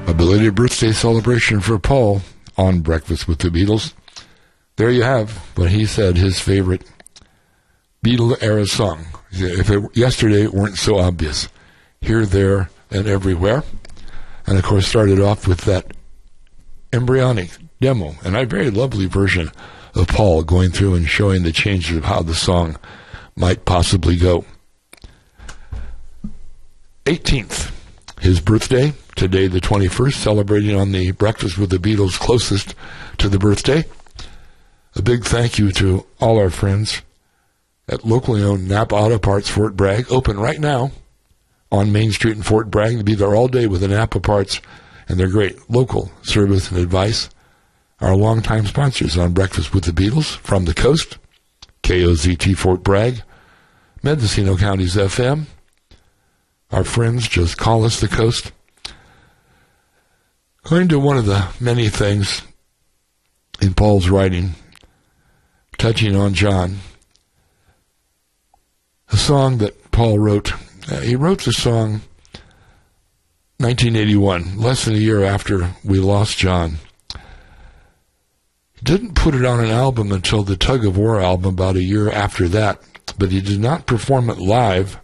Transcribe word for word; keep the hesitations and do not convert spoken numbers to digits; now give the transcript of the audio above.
A belated birthday celebration for Paul on Breakfast with the Beatles. There you have what he said his favorite Beatle-era song. If it, yesterday it weren't so obvious. Here, there, and everywhere. And, of course, started off with that embryonic demo, and a very lovely version of Paul going through and showing the changes of how the song might possibly go. eighteenth, his birthday, today the twenty-first, celebrating on the Breakfast with the Beatles closest to the birthday. A big thank you to all our friends at locally owned Napa Auto Parts Fort Bragg, open right now on Main Street in Fort Bragg. To be there all day with the Napa parts and their great local service and advice. Our longtime sponsors on Breakfast with the Beatles from the coast, K O Z T Fort Bragg, Mendocino County's F M. Our friends, just call us the coast. Going to one of the many things in Paul's writing, touching on John, a song that Paul wrote. Uh, he wrote the song nineteen eighty-one, less than a year after we lost John. He didn't put it on an album until the Tug of War album about a year after that, but he did not perform it live